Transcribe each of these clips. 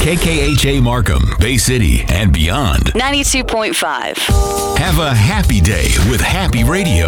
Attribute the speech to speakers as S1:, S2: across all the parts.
S1: KKHA Markham, Bay City, and beyond.
S2: 92.5.
S1: Have a happy day with Happy Radio.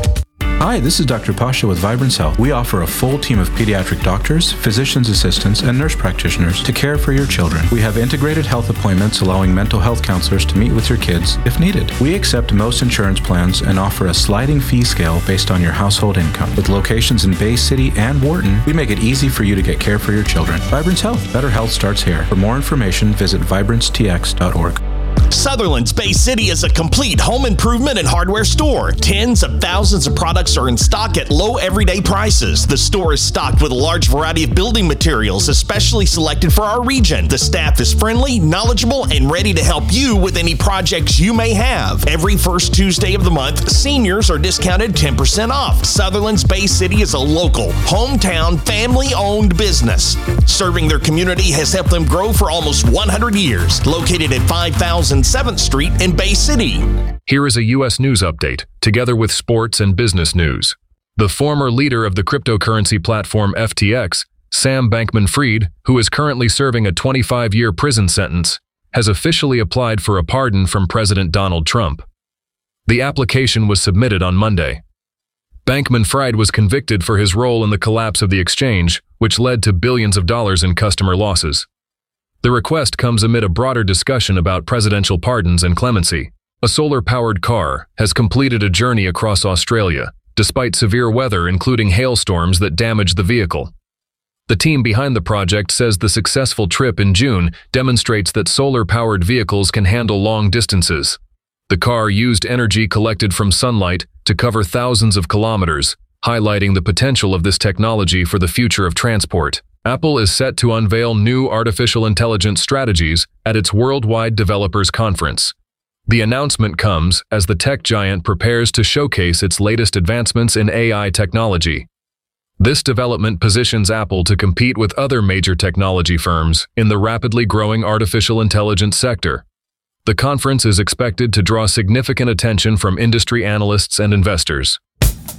S3: Hi, this is Dr. Pasha with Vibrance Health. We offer a full team of pediatric doctors, physician's assistants, and nurse practitioners to care for your children. We have integrated health appointments allowing mental health counselors to meet with your kids if needed. We accept most insurance plans and offer a sliding fee scale based on your household income. With locations in Bay City and Wharton, we make it easy for you to get care for your children. Vibrance Health. Better health starts here. For more information, visit vibranceTX.org.
S4: Sutherland's Bay City is a complete home improvement and hardware store. Tens of thousands of products are in stock at low everyday prices. The store is stocked with a large variety of building materials, especially selected for our region. The staff is friendly, knowledgeable, and ready to help you with any projects you may have. Every first Tuesday of the month, seniors are discounted 10% off. Sutherland's Bay City is a local, hometown, family-owned business. Serving their community has helped them grow for almost 100 years. Located at 5007th Street in Bay City.
S5: Here is a U.S. news update, together with sports and business news. The former leader of the cryptocurrency platform FTX, Sam Bankman-Fried, who is currently serving a 25-year prison sentence, has officially applied for a pardon from President Donald Trump. The application was submitted on Monday. Bankman-Fried was convicted for his role in the collapse of the exchange, which led to billions of dollars in customer losses. The request comes amid a broader discussion about presidential pardons and clemency. A solar-powered car has completed a journey across Australia, despite severe weather including hailstorms that damaged the vehicle. The team behind the project says the successful trip in June demonstrates that solar-powered vehicles can handle long distances. The car used energy collected from sunlight to cover thousands of kilometers, highlighting the potential of this technology for the future of transport. Apple is set to unveil new artificial intelligence strategies at its Worldwide Developers Conference. The announcement comes as the tech giant prepares to showcase its latest advancements in AI technology. This development positions Apple to compete with other major technology firms in the rapidly growing artificial intelligence sector. The conference is expected to draw significant attention from industry analysts and investors.